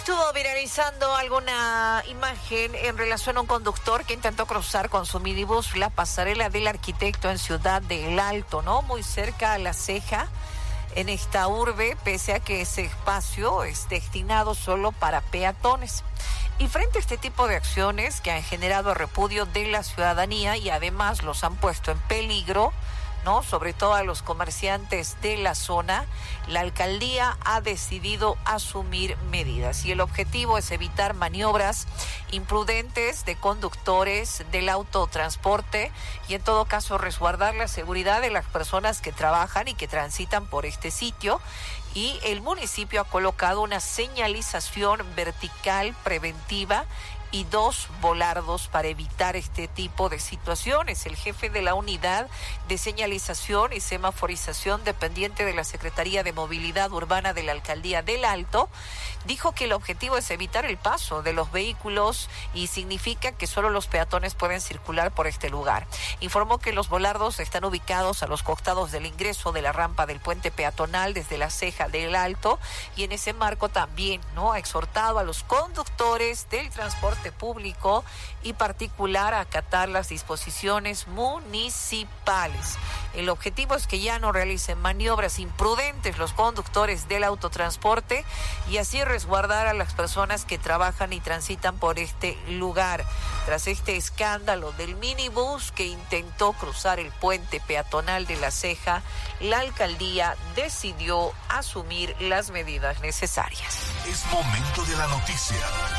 estuvo viralizando alguna imagen en relación a un conductor que intentó cruzar con su minibús la pasarela del Arquitecto en Ciudad del Alto, ¿no? Muy cerca a La Ceja, en esta urbe, pese a que ese espacio es destinado solo para peatones. Y frente a este tipo de acciones que han generado repudio de la ciudadanía y además los han puesto en peligro, ¿no? Sobre todo a los comerciantes de la zona, la alcaldía ha decidido asumir medidas y el objetivo es evitar maniobras imprudentes de conductores del autotransporte y en todo caso resguardar la seguridad de las personas que trabajan y que transitan por este sitio. Y el municipio ha colocado una señalización vertical preventiva y 2 volardos para evitar este tipo de situaciones. El jefe de la unidad de señalización y semaforización dependiente de la Secretaría de Movilidad Urbana de la Alcaldía del Alto dijo que el objetivo es evitar el paso de los vehículos y significa que solo los peatones pueden circular por este lugar. Informó que los volardos están ubicados a los costados del ingreso de la rampa del puente peatonal desde La Ceja del Alto y en ese marco también, ¿no?, ha exhortado a los conductores del transporte público y particular a acatar las disposiciones municipales. El objetivo es que ya no realicen maniobras imprudentes los conductores del autotransporte y así resguardar a las personas que trabajan y transitan por este lugar. Tras este escándalo del minibús que intentó cruzar el puente peatonal de La Ceja, la alcaldía decidió asumir las medidas necesarias. Es momento de la noticia.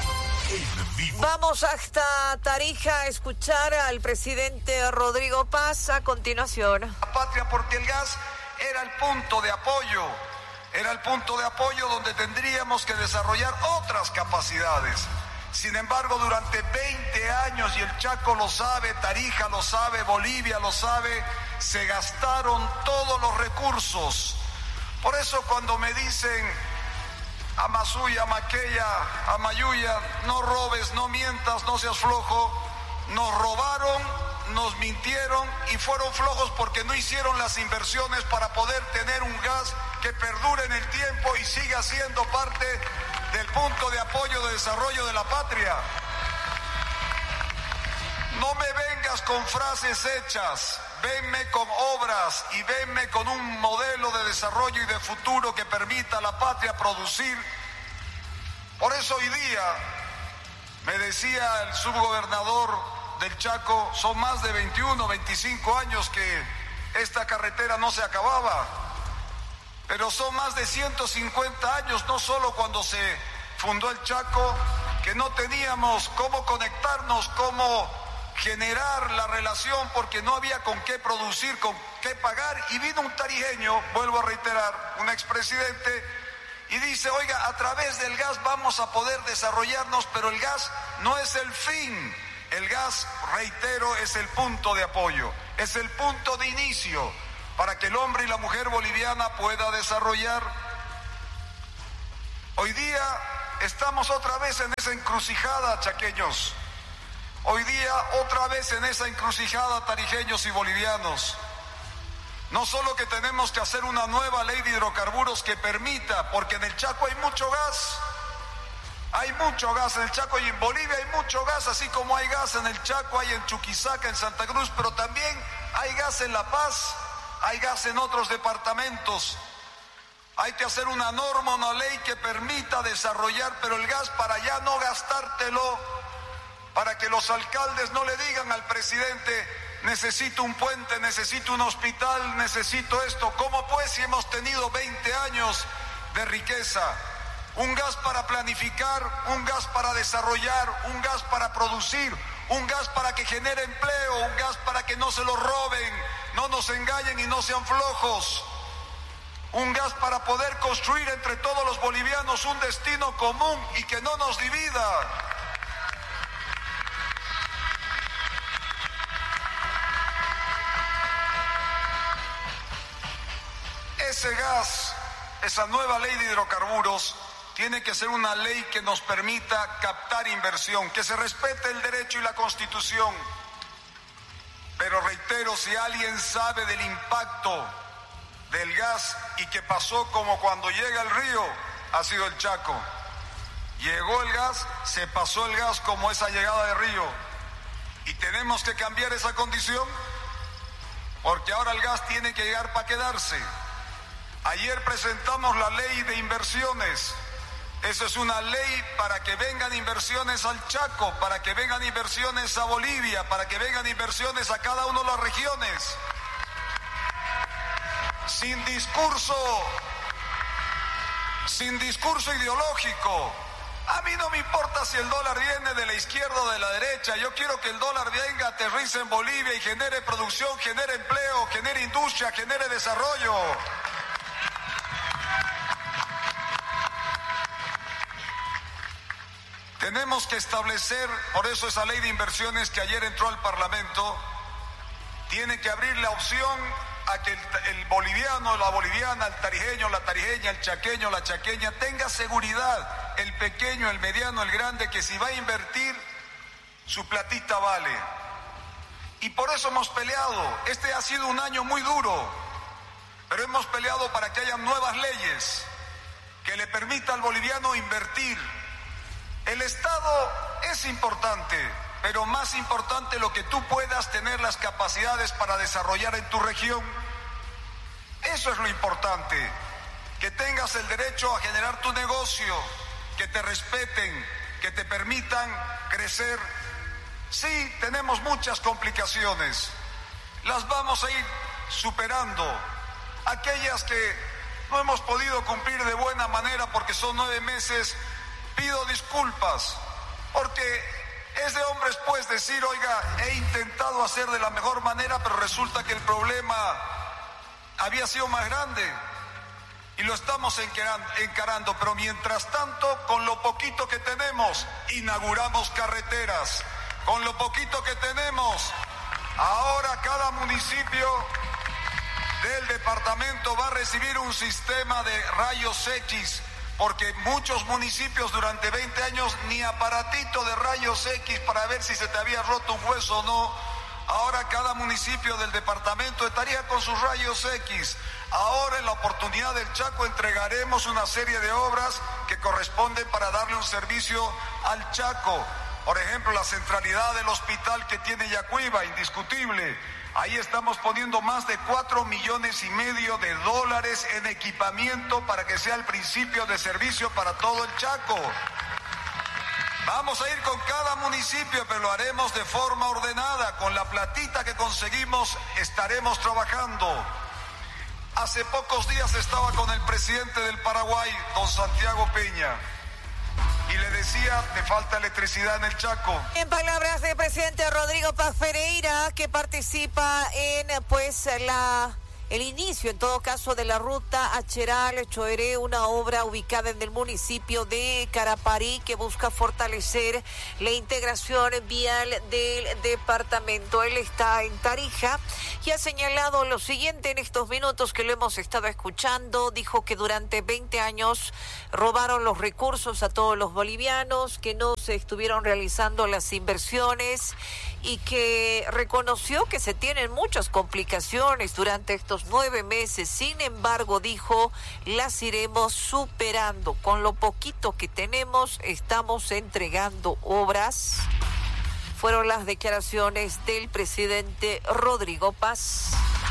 Vamos hasta Tarija a escuchar al presidente Rodrigo Paz a continuación. La patria, porque el gas era el punto de apoyo, donde tendríamos que desarrollar otras capacidades. Sin embargo, durante 20 años, y el Chaco lo sabe, Tarija lo sabe, Bolivia lo sabe, se gastaron todos los recursos. Por eso cuando me dicen Amasuya, Maqueya, Amayuya, no robes, no mientas, no seas flojo, nos robaron, nos mintieron y fueron flojos porque no hicieron las inversiones para poder tener un gas que perdure en el tiempo y siga siendo parte del punto de apoyo de desarrollo de la patria. No me vengas con frases hechas, venme con obras y venme con un modelo de desarrollo y de futuro que permita a la patria producir. Por eso hoy día, me decía el subgobernador del Chaco, son más de 21, 25 años que esta carretera no se acababa, pero son más de 150 años, no solo cuando se fundó el Chaco, que no teníamos cómo conectarnos, cómo generar la relación porque no había con qué producir, con qué pagar, y vino un tarijeño, vuelvo a reiterar, un expresidente, y dice, oiga, a través del gas vamos a poder desarrollarnos, pero el gas no es el fin, el gas, reitero, es el punto de apoyo, es el punto de inicio para que el hombre y la mujer boliviana pueda desarrollar. Hoy día estamos otra vez en esa encrucijada, chaqueños. Hoy día otra vez en esa encrucijada, tarijeños y bolivianos. No solo que tenemos que hacer una nueva ley de hidrocarburos que permita, porque en el Chaco hay mucho gas en el Chaco y en Bolivia hay mucho gas, así como hay gas en el Chaco, hay en Chuquisaca, en Santa Cruz, pero también hay gas en La Paz, hay gas en otros departamentos. Hay que hacer una norma, una ley que permita desarrollar, pero el gas para ya no gastártelo, para que los alcaldes no le digan al presidente, necesito un puente, necesito un hospital, necesito esto. ¿Cómo pues si hemos tenido 20 años de riqueza? Un gas para planificar, un gas para desarrollar, un gas para producir, un gas para que genere empleo, un gas para que no se lo roben, no nos engañen y no sean flojos. Un gas para poder construir entre todos los bolivianos un destino común y que no nos divida. Ese gas, esa nueva ley de hidrocarburos, tiene que ser una ley que nos permita captar inversión, que se respete el derecho y la Constitución. Pero reitero, si alguien sabe del impacto del gas y que pasó como cuando llega el río, ha sido el Chaco. Llegó el gas, se pasó el gas como esa llegada de río. Y tenemos que cambiar esa condición porque ahora el gas tiene que llegar para quedarse. Ayer presentamos la ley de inversiones. Esa es una ley para que vengan inversiones al Chaco, para que vengan inversiones a Bolivia, para que vengan inversiones a cada una de las regiones. Sin discurso ideológico. A mí no me importa si el dólar viene de la izquierda o de la derecha. Yo quiero que el dólar venga, aterrice en Bolivia y genere producción, genere empleo, genere industria, genere desarrollo. Tenemos que establecer, por eso esa ley de inversiones que ayer entró al Parlamento, tiene que abrir la opción a que el boliviano, la boliviana, el tarijeño, la tarijeña, el chaqueño, la chaqueña, tenga seguridad, el pequeño, el mediano, el grande, que si va a invertir, su platita vale. Y por eso hemos peleado. Este ha sido un año muy duro, pero hemos peleado para que haya nuevas leyes que le permita al boliviano invertir. El Estado es importante, pero más importante lo que tú puedas tener las capacidades para desarrollar en tu región. Eso es lo importante, que tengas el derecho a generar tu negocio, que te respeten, que te permitan crecer. Sí, tenemos muchas complicaciones, las vamos a ir superando. Aquellas que no hemos podido cumplir de buena manera porque son 9 meses, pido disculpas, porque es de hombres pues decir, oiga, he intentado hacer de la mejor manera, pero resulta que el problema había sido más grande y lo estamos encarando. Pero mientras tanto, con lo poquito que tenemos, inauguramos carreteras. Con lo poquito que tenemos, ahora cada municipio del departamento va a recibir un sistema de rayos X, porque muchos municipios durante 20 años ni aparatito de rayos X para ver si se te había roto un hueso o no. Ahora cada municipio del departamento estaría con sus rayos X. Ahora en la oportunidad del Chaco entregaremos una serie de obras que corresponden para darle un servicio al Chaco. Por ejemplo, la centralidad del hospital que tiene Yacuiba, indiscutible. Ahí estamos poniendo más de $4,5 millones de dólares en equipamiento para que sea el principio de servicio para todo el Chaco. Vamos a ir con cada municipio, pero lo haremos de forma ordenada. Con la platita que conseguimos estaremos trabajando. Hace pocos días estaba con el presidente del Paraguay, don Santiago Peña, y le decía, te falta electricidad en el Chaco. En palabras del presidente Rodrigo Paz Pereira, que participa en el inicio, en todo caso, de la ruta Acheral-Choeré, una obra ubicada en el municipio de Caraparí que busca fortalecer la integración vial del departamento. Él está en Tarija y ha señalado lo siguiente en estos minutos que lo hemos estado escuchando. Dijo que durante 20 años robaron los recursos a todos los bolivianos, que no se estuvieron realizando las inversiones y que reconoció que se tienen muchas complicaciones durante estos 9 meses. Sin embargo, dijo, las iremos superando. Con lo poquito que tenemos, estamos entregando obras. Fueron las declaraciones del presidente Rodrigo Paz.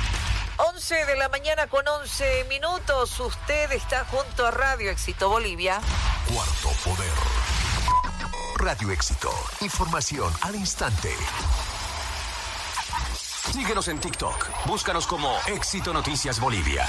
11 de la mañana con 11 minutos. Usted está junto a Radio Éxito Bolivia. Cuarto Poder. Radio Éxito. Información al instante. Síguenos en TikTok. Búscanos como Éxito Noticias Bolivia.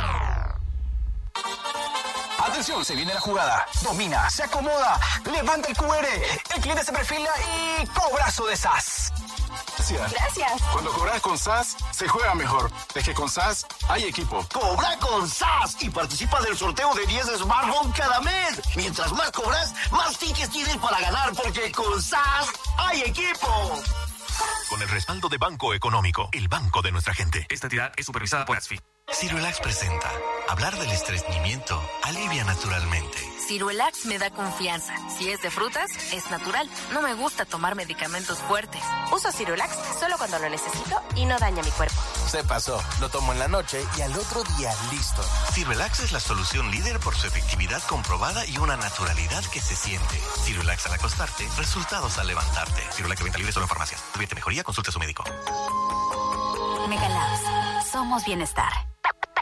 Atención, se viene la jugada. Domina, se acomoda, levanta el QR. El cliente se perfila y cobrazo de SAS. Gracias. Cuando cobras con SAS, se juega mejor. Es que con SAS hay equipo. Cobra con SAS y participa del sorteo de 10 smartphones cada mes. Mientras más cobras, más tickets tienes para ganar, porque con SAS hay equipo. Con el respaldo de Banco Económico, el banco de nuestra gente. Esta entidad es supervisada por ASFI. Ciruelax presenta. Hablar del estreñimiento alivia naturalmente. Ciruelax me da confianza. Si es de frutas, es natural. No me gusta tomar medicamentos fuertes. Uso Ciruelax solo cuando lo necesito y no daña mi cuerpo. Se pasó. Lo tomo en la noche y al otro día listo. Cirelax es la solución líder por su efectividad comprobada y una naturalidad que se siente. Cirelax al acostarte, resultados al levantarte. Cirelax de venta libre solo en farmacias. Advierte mejoría, consulte a su médico. Megalabs. Somos bienestar.